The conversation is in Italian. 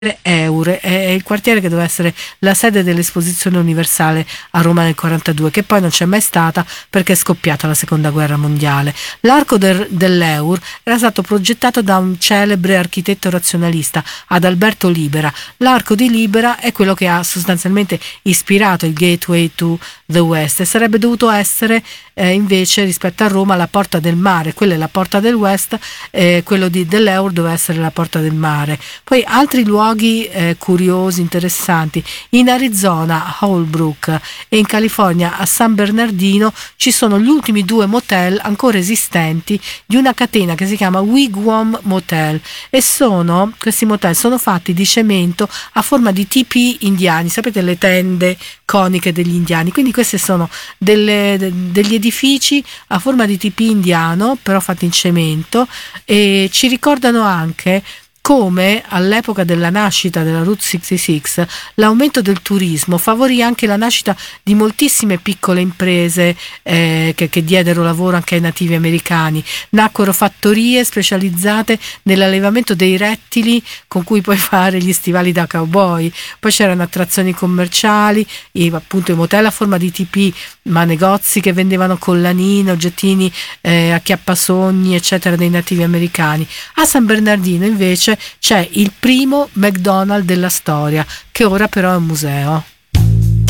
Eur, è il quartiere che doveva essere la sede dell'Esposizione Universale a Roma nel 42, che poi non c'è mai stata perché è scoppiata la seconda guerra mondiale. L'arco dell'Eur era stato progettato da un celebre architetto razionalista, Adalberto Libera. L'arco di Libera è quello che ha sostanzialmente ispirato il Gateway to the West, e sarebbe dovuto essere invece, rispetto a Roma, la porta del mare. Quella è la porta del West, quello dell'Eur doveva essere la porta del mare. Poi altri luoghi curiosi, interessanti: in Arizona a Holbrook e in California a San Bernardino ci sono gli ultimi due motel ancora esistenti di una catena che si chiama Wigwam Motel, e questi motel sono fatti di cemento a forma di tipi indiani, sapete, le tende coniche degli indiani. Quindi questi sono degli edifici a forma di tipi indiano, però fatti in cemento, e ci ricordano anche come all'epoca della nascita della Route 66 l'aumento del turismo favorì anche la nascita di moltissime piccole imprese che diedero lavoro anche ai nativi americani. Nacquero fattorie specializzate nell'allevamento dei rettili con cui puoi fare gli stivali da cowboy. Poi c'erano attrazioni commerciali, appunto i motel a forma di tipi, ma negozi che vendevano collanine, oggettini, acchiappasogni eccetera dei nativi americani. A San Bernardino invece c'è il primo McDonald's della storia, che ora però è un museo.